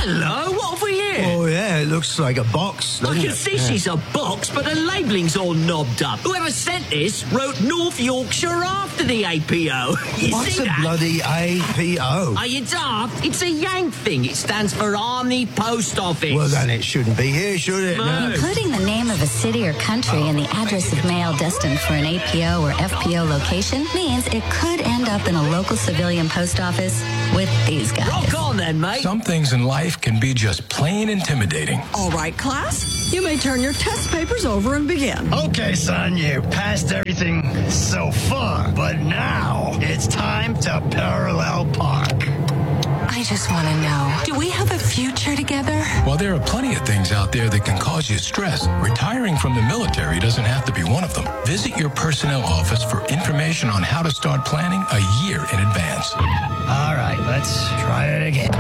Hello, what have we here? Oh, yeah, it looks like a box. I can see she's a box, but the labelling's all knobbed up. Whoever sent this wrote North Yorkshire after the APO. You What's see a that? bloody APO? Are you daft? It's a Yank thing. It stands for Army Post Office. Well, then it shouldn't be here, should it? No. Including the name of a city or country and the address of mail destined for an APO or FPO location means it could end up in a local civilian post office with these guys. Rock on then, mate. Some things in life can be just plain intimidating. All right, class, you may turn your test papers over and begin. Okay, son, you passed everything so far, but now it's time to parallel park. I just want to know, do we have a future together? While there are plenty of things out there that can cause you stress, retiring from the military doesn't have to be one of them. Visit your personnel office for information on how to start planning a year in advance. All right, let's try it again.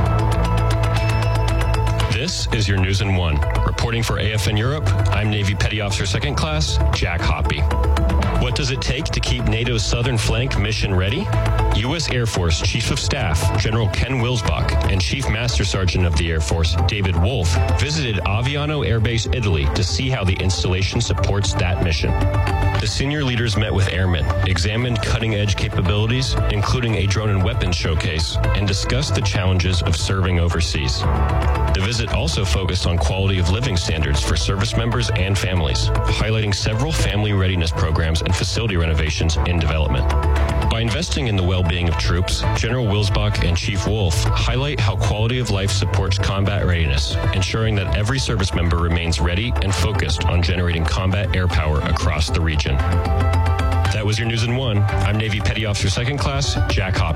This is your News in One. Reporting for AFN Europe, I'm Navy Petty Officer 2nd Class, Jack Hoppy. What does it take to keep NATO's southern flank mission ready? U.S. Air Force Chief of Staff General Ken Wilsbach and Chief Master Sergeant of the Air Force David Wolf visited Aviano Air Base, Italy to see how the installation supports that mission. The senior leaders met with airmen, examined cutting-edge capabilities, including a drone and weapons showcase, and discussed the challenges of serving overseas. The visit also focused on quality of living standards for service members and families, highlighting several family readiness programs and facility renovations in development. By investing in the well-being of troops, General Wilsbach and Chief Wolf highlight how quality of life supports combat readiness, ensuring that every service member remains ready and focused on generating combat air power across the region. That was your News in One. I'm Navy Petty Officer 2nd Class, Jack Hoppy.